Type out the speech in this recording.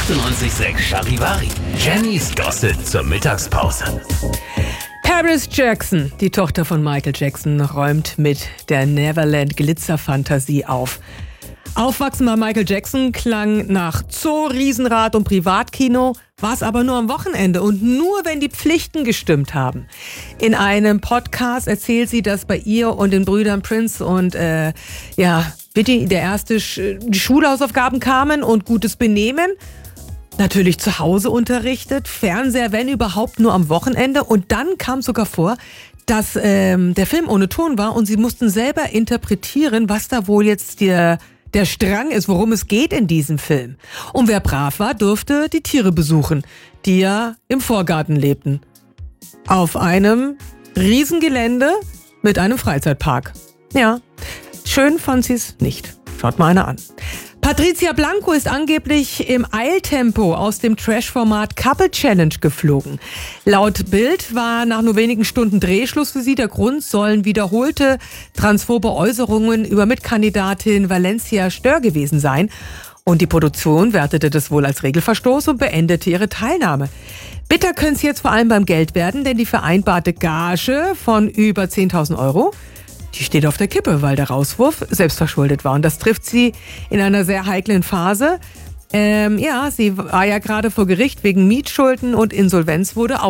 98,6 Charivari. Jennys Gossip zur Mittagspause. Paris Jackson, die Tochter von Michael Jackson, räumt mit der Neverland Glitzer-Fantasie auf. Aufwachsen bei Michael Jackson klang nach Zoo, Riesenrad und Privatkino, war es aber nur am Wochenende und nur, wenn die Pflichten gestimmt haben. In einem Podcast erzählt sie, dass bei ihr und den Brüdern Prince und Bitty die Schulhausaufgaben kamen und gutes Benehmen. Natürlich zu Hause unterrichtet, Fernseher, wenn überhaupt, nur am Wochenende. Und dann kam sogar vor, dass der Film ohne Ton war und sie mussten selber interpretieren, was da wohl jetzt der Strang ist, worum es geht in diesem Film. Und wer brav war, durfte die Tiere besuchen, die ja im Vorgarten lebten. Auf einem Riesengelände mit einem Freizeitpark. Ja, schön fand sie es nicht. Schaut mal einer an. Patricia Blanco ist angeblich im Eiltempo aus dem Trash-Format Couple Challenge geflogen. Laut Bild war nach nur wenigen Stunden Drehschluss für sie. Der Grund sollen wiederholte transphobe Äußerungen über Mitkandidatin Valencia Stör gewesen sein. Und die Produktion wertete das wohl als Regelverstoß und beendete ihre Teilnahme. Bitter könnte es jetzt vor allem beim Geld werden, denn die vereinbarte Gage von über 10.000 Euro, die steht auf der Kippe, weil der Rauswurf selbstverschuldet war. Und das trifft sie in einer sehr heiklen Phase. Sie war ja gerade vor Gericht wegen Mietschulden und Insolvenz wurde